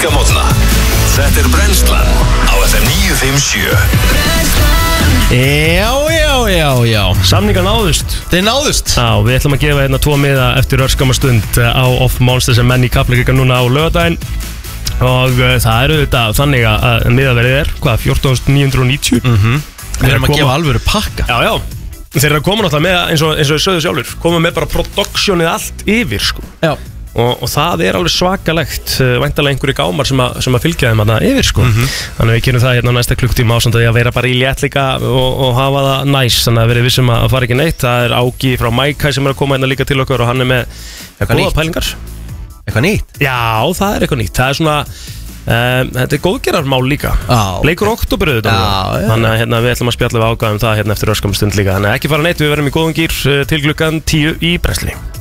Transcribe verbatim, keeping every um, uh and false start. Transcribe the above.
Virka mótna. Þetta er Brennslan á F M níu fimm sjö. Já, já, já, já. Samningar náðust. Þeir náðust. Já, við ætlum að gefa hérna tvo miða eftir örskama stund á Off Monsters sem menn í Kaplakrika núna á laugardaginn. Og uh, það eru þetta þannig að miðaverðið er, hvað, fjórtán þúsund níu hundruð og níutíu? Mhm. Við erum að gefa alvöru pakka. Já, já. Þeir eru að koma náttúrulega með, eins og, eins og ég sögðu sjálfur, koma með bara productionið allt yfir, sko. Já. Og, og það er alveg svakalegt, væntanlega einhverju gámar sem, a, sem að fylgja þeim að yfir, sko. Mhm. Þannig að við kynum það hérna á næsta klukktíma ásand að vera bara í léttlíka og, og hafa það næs, þannig að verið vissum að fara ekki neitt. Það er Ági frá Mækæ sem er að koma hérna líka til okkur og hann er með góða pælingar. Eitthvað nýtt? Já, það er eitthvað nýtt. Það er svona Um, þetta er góðgerarmál líka. ah, Leikur október auðvitað. Þannig að hérna, við ætlum að spjalla við Ága um það hérna eftir örskamstund líka. Þannig að ekki fara neitt, við verðum í góðum gýr til klukkan tíu í Brennsli.